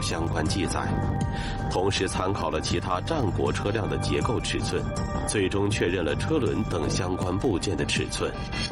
相关记载，同时参考了其他战国车辆的结构尺寸，最终确认了车轮等相关部件的尺寸。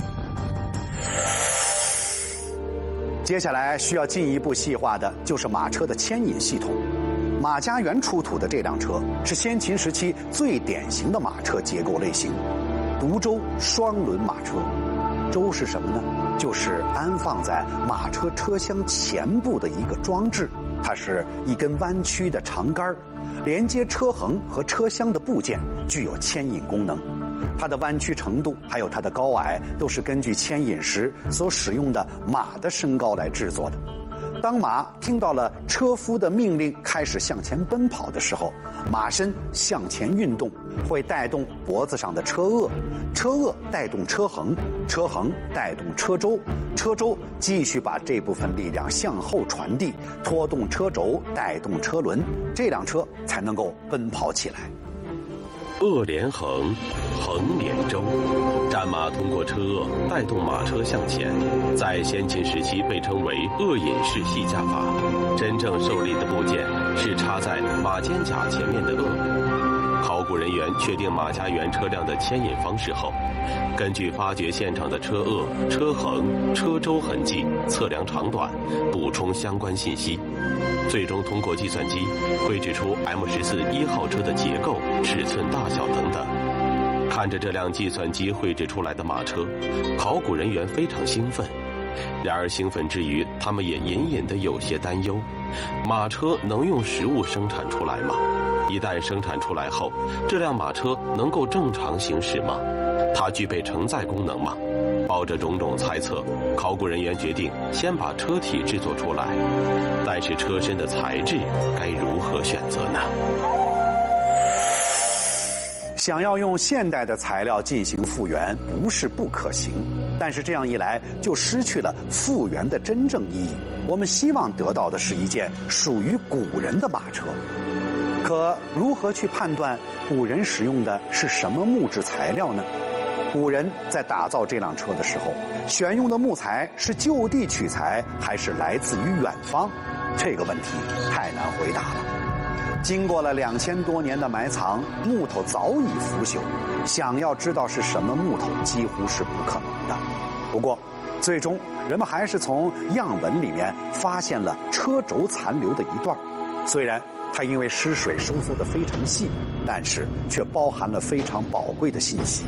接下来需要进一步细化的就是马车的牵引系统。马家园出土的这辆车是先秦时期最典型的马车结构类型，独轴双轮马车。轴是什么呢？就是安放在马车车厢前部的一个装置，它是一根弯曲的长杆，连接车横和车厢的部件，具有牵引功能。它的弯曲程度还有它的高矮都是根据牵引时所使用的马的身高来制作的。当马听到了车夫的命令开始向前奔跑的时候，马身向前运动，会带动脖子上的车轭，车轭带动车横，车横带动车轴，车轴继续把这部分力量向后传递，拖动车轴，带动车轮，这辆车才能够奔跑起来。 轭连横，横连轴，战马通过车轭带动马车向前，在先秦时期被称为轭引式系架法。真正受力的部件是插在马肩胛前面的轭。考古人员确定马家园车辆的牵引方式后，根据发掘现场的车轭、车横、车轴痕迹测量长短，补充相关信息，最终通过计算机绘制出 M14 1号车的结构、尺寸大小等等。看着这辆计算机绘制出来的马车，考古人员非常兴奋。然而兴奋之余，他们也隐隐的有些担忧：马车能用实物生产出来吗？一旦生产出来后，这辆马车能够正常行驶吗？它具备承载功能吗？抱着种种猜测，考古人员决定先把车体制作出来，但是车身的材质该如何选择呢？ 想要用现代的材料进行复原不是不可行，但是这样一来就失去了复原的真正意义。我们希望得到的是一件属于古人的马车。可如何去判断古人使用的是什么木质材料呢？古人在打造这辆车的时候，选用的木材是就地取材还是来自于远方？这个问题太难回答了。经过了2000多年的埋藏，木头早已腐朽，想要知道是什么木头几乎是不可能的。不过最终人们还是从样本里面发现了车轴残留的一段，虽然它因为失水收缩得非常细，但是却包含了非常宝贵的信息。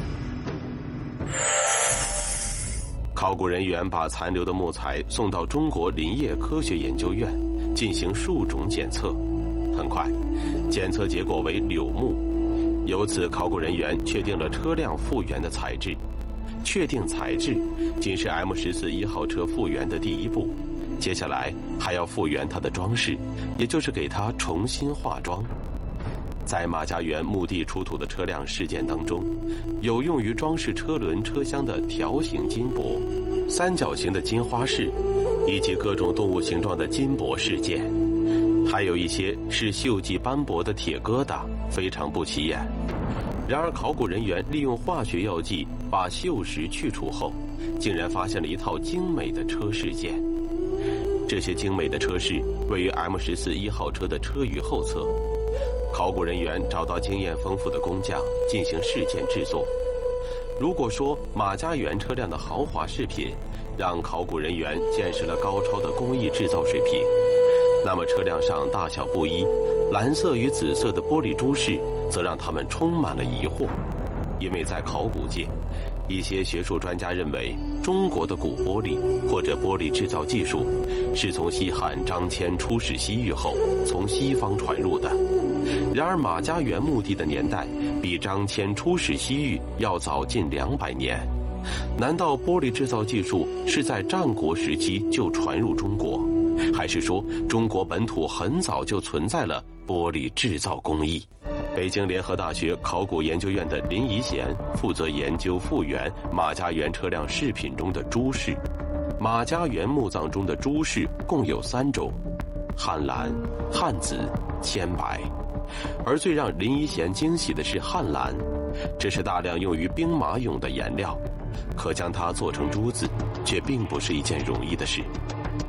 考古人员把残留的木材送到中国林业科学研究院进行树种检测，很快检测结果为柳木，由此考古人员确定了车辆复原的材质。确定材质仅是 M14 1号车复原的第一步，接下来还要复原它的装饰，也就是给它重新化妆。在马家园墓地出土的车辆饰件当中，有用于装饰车轮车厢的条形金箔、三角形的金花饰，以及各种动物形状的金箔饰件，还有一些是锈迹斑驳的铁疙瘩，非常不起眼。然而考古人员利用化学药剂把锈蚀去除后，竟然发现了一套精美的车饰件。这些精美的车饰位于 M14 1号车的车舆后侧，考古人员找到经验丰富的工匠进行饰件制作。如果说马家园车辆的豪华饰品让考古人员见识了高超的工艺制造水平，那么车辆上大小不一、蓝色与紫色的玻璃珠饰则让他们充满了疑惑。因为在考古界，一些学术专家认为中国的古玻璃或者玻璃制造技术是从西汉张骞出使西域后从西方传入的。然而马家园墓地的年代比张骞出使西域要早近200年，难道玻璃制造技术是在战国时期就传入中国，还是说中国本土很早就存在了玻璃制造工艺？北京联合大学考古研究院的林宜贤负责研究复原马家园车辆饰品中的珠饰。马家园墓葬中的珠饰共有3种：汉蓝、汉紫、铅白。而最让林宜贤惊喜的是汉蓝，这是大量用于兵马俑的颜料，可将它做成珠子却并不是一件容易的事。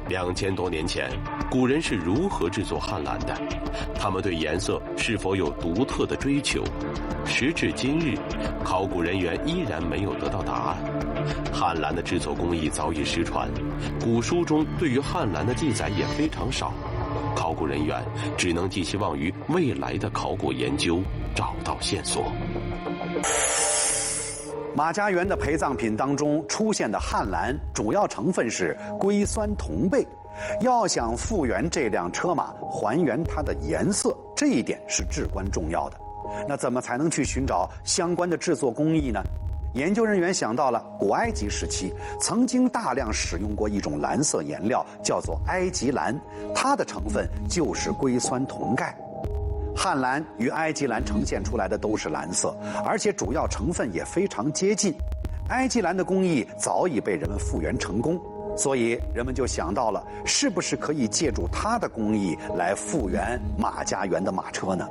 2000多年前，古人是如何制作汉蓝的？他们对颜色是否有独特的追求？时至今日，考古人员依然没有得到答案。汉蓝的制作工艺早已失传，古书中对于汉蓝的记载也非常少。考古人员只能寄希望于未来的考古研究找到线索。 马家园的陪葬品当中出现的汉蓝，主要成分是硅酸铜钡。要想复原这辆车马，还原它的颜色，这一点是至关重要的。那怎么才能去寻找相关的制作工艺呢？研究人员想到了古埃及时期曾经大量使用过一种蓝色颜料，叫做埃及蓝，它的成分就是硅酸铜钙。汉蓝与埃及蓝呈现出来的都是蓝色，而且主要成分也非常接近。埃及蓝的工艺早已被人们复原成功，所以人们就想到了，是不是可以借助它的工艺来复原马家园的马车呢？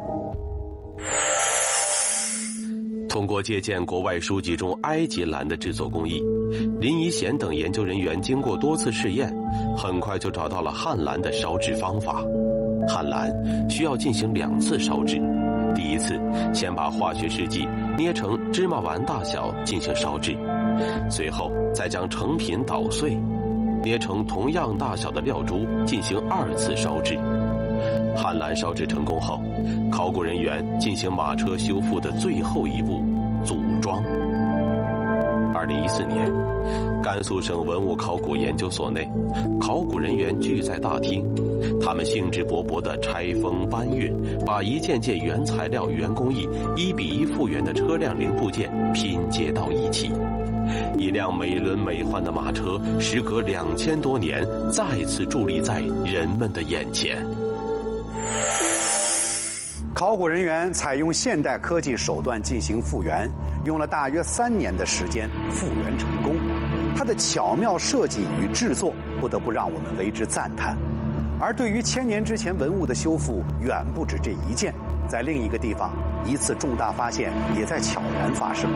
通过借鉴国外书籍中埃及蓝的制作工艺，林宜贤等研究人员经过多次试验，很快就找到了汉蓝的烧制方法。汉蓝需要进行2次烧制，第一次先把化学试剂捏成芝麻丸大小进行烧制，随后再将成品捣碎，捏成同样大小的料珠进行2次烧制。汉蓝烧制成功后，考古人员进行马车修复的最后一步——组装。2014年，甘肃省文物考古研究所内，考古人员聚在大厅，他们兴致勃勃地拆封搬运，把一件件原材料、原工艺1比1复原的车辆零部件拼接到一起。一辆美轮美奂的马车，时隔2000多年，再次伫立在人们的眼前。 考古人员采用现代科技手段进行复原，用了大约3年的时间复原成功。它的巧妙设计与制作，不得不让我们为之赞叹。而对于1000年之前文物的修复，远不止这一件，在另一个地方，一次重大发现也在悄然发生。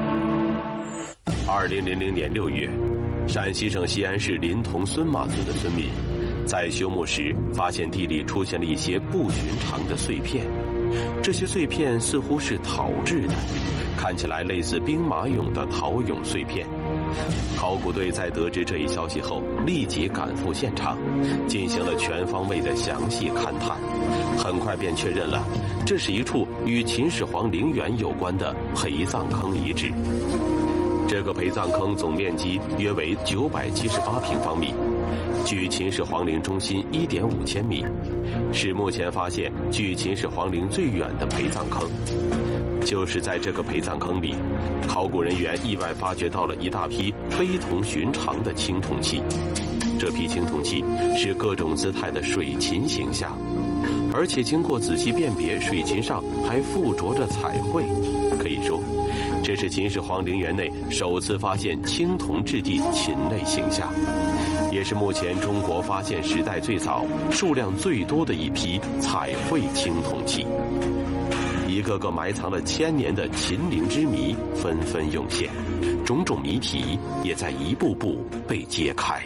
2000年6月，陕西省西安市临潼孙马村的村民在修墓时发现地里出现了一些不寻常的碎片，这些碎片似乎是陶制的，看起来类似兵马俑的陶俑碎片。考古队在得知这一消息后，立即赶赴现场，进行了全方位的详细勘探，很快便确认了这是一处与秦始皇陵园有关的陪葬坑遗址。这个陪葬坑总面积约为978平方米，距秦始皇陵中心1.5千米，是目前发现距秦始皇陵最远的陪葬坑。就是在这个陪葬坑里，考古人员意外发掘到了一大批非同寻常的青铜器。这批青铜器是各种姿态的水禽形象，而且经过仔细辨别，水禽上还附着着彩绘。可以说，这是秦始皇陵园内首次发现青铜制剂禽类形象，也是目前中国发现时代最早、数量最多的一批彩绘青铜器。一个个埋藏了1000年的秦陵之谜纷纷涌现，种种谜题也在一步步被揭开。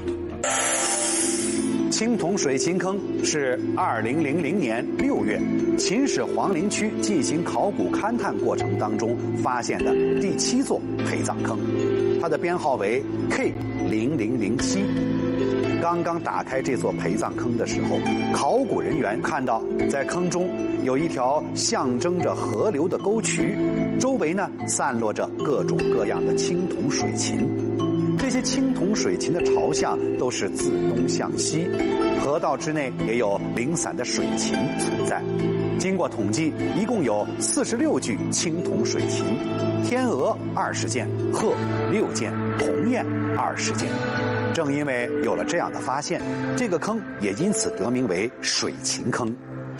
青铜水禽坑是2000年6月秦始皇陵区进行考古勘探过程当中发现的第7座陪葬坑，它的编号为 K0007。刚刚打开这座陪葬坑的时候，考古人员看到在坑中有一条象征着河流的沟渠，周围呢散落着各种各样的青铜水禽。这些青铜水禽的朝向都是自东向西，河道之内也有零散的水禽存在。经过统计，一共有46具青铜水禽，天鹅20件，鹤6件，鸿雁20件。正因为有了这样的发现，这个坑也因此得名为水禽坑。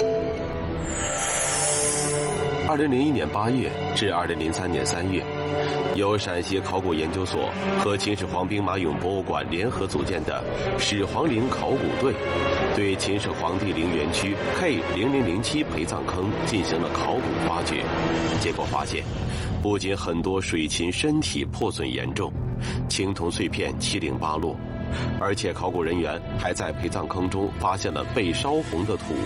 2001年8月至2003年3月，由陕西考古研究所和秦始皇兵马俑博物馆联合组建的始皇陵考古队，对秦始皇帝陵园区 K0007 陪葬坑进行了考古发掘。结果发现，不仅很多水禽身体破损严重，青铜碎片七零八落， 而且考古人员还在陪葬坑中发现了被烧红的土